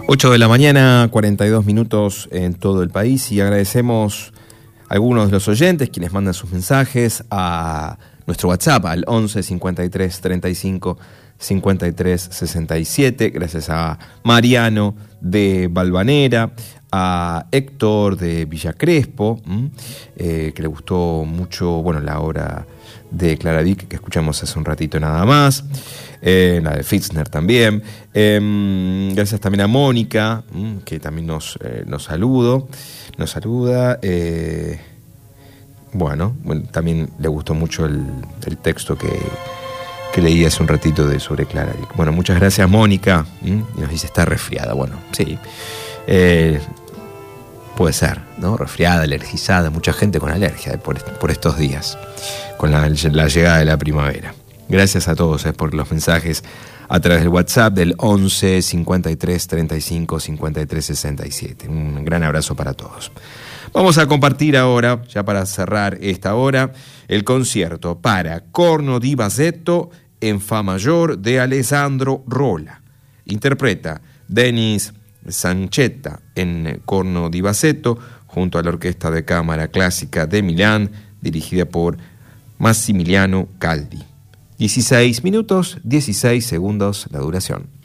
8 de la mañana, 42 minutos en todo el país, y agradecemos a algunos de los oyentes quienes mandan sus mensajes a nuestro WhatsApp al 11 53 35 53 67. Gracias a Mariano de Valvanera, a Héctor de Villa Crespo, que le gustó mucho, la obra de Clara Vick que escuchamos hace un ratito nada más, la de Fitzner también. Gracias también a Mónica, que también nos saluda. También le gustó mucho el texto que leí hace un ratito sobre Clara Vick. Bueno, muchas gracias, Mónica. Y nos dice, está resfriada. Bueno, sí. Puede ser, ¿no? Resfriada, alergizada, mucha gente con alergia por estos días, con la llegada de la primavera. Gracias a todos por los mensajes a través del WhatsApp del 11 53 35 53 67. Un gran abrazo para todos. Vamos a compartir ahora, ya para cerrar esta hora, el concierto para corno di bassetto en fa mayor de Alessandro Rolla. Interpreta Denis Sanchetta en corno di bassetto junto a la Orquesta de Cámara Clásica de Milán, dirigida por Massimiliano Caldi. 16 minutos, 16 segundos la duración.